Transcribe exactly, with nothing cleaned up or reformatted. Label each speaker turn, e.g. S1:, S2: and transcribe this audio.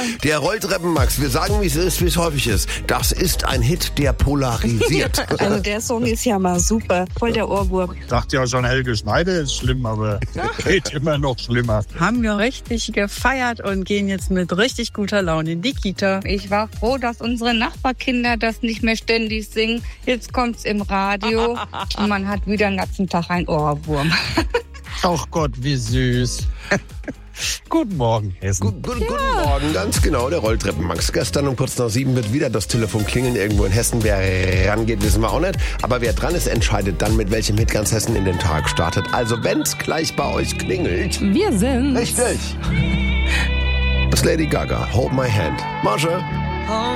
S1: Der Rolltreppenmax, wir sagen, wie es ist, wie es häufig ist. Das ist ein Hit, der polarisiert.
S2: Also der Song ist ja mal super. Voll der Ohrwurm.
S3: Ich dachte ja schon, Helge Schneider ist schlimm, aber geht immer noch schlimmer.
S4: Haben wir richtig gefeiert und gehen jetzt mit richtig guter Laune in die Kita.
S5: Ich war froh, dass unsere Nachbarkinder das nicht mehr ständig singen. Jetzt kommt's im Radio und man hat wieder den ganzen Tag einen Ohrwurm.
S3: Ach Gott, wie süß. Guten Morgen, Hessen.
S1: Gut, gut, ja. Guten Morgen, ganz genau, der Rolltreppenmax. Gestern um kurz nach sieben wird wieder das Telefon klingeln irgendwo in Hessen. Wer rangeht, wissen wir auch nicht. Aber wer dran ist, entscheidet dann, mit welchem Hit ganz Hessen in den Tag startet. Also wenn's gleich bei euch klingelt.
S6: Wir sind...
S1: Richtig. Das Lady Gaga, Hold My Hand. Marsha.